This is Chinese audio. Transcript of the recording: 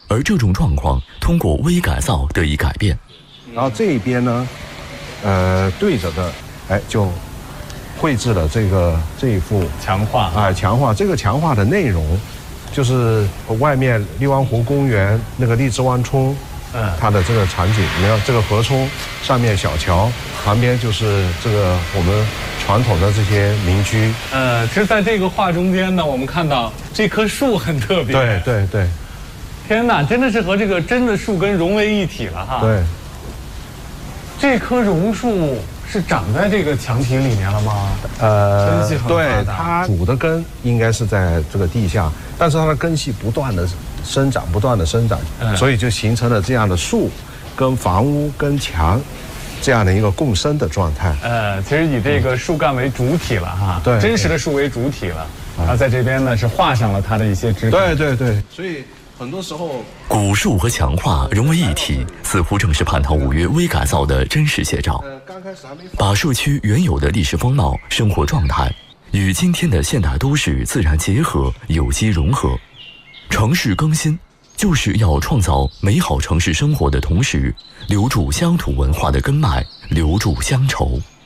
而这种状况通过微改造得以改变。 然后这一边呢，对着的，就绘制了这一幅强化强化这个强化的内容，就是外面荔湾湖公园那个荔枝湾冲，它的这个场景，你看这个河冲上面小桥，旁边就是这个我们传统的这些民居。 其实在这个画中间呢，我们看到这棵树很特别。 对对对。 天哪，真的是和这个真的树根融为一体了哈。 对。 这棵榕树是长在这个墙体里面了吗？ 对，它主的根应该是在这个地下，但是它的根系不断的生长，所以就形成了这样的树跟房屋跟墙这样的一个共生的状态。 其实以这个树干为主体了哈， 对， 真实的树为主体了。然后在这边呢是画上了它的一些枝干。 对对对，所以很多时候古树和强化融为一体，似乎正是蟠桃五约微改造的真实写照。把社区原有的历史风貌、生活状态与今天的现代都市自然结合、有机融合。城市更新就是要创造美好城市生活的同时，留住乡土文化的根脉，留住乡愁。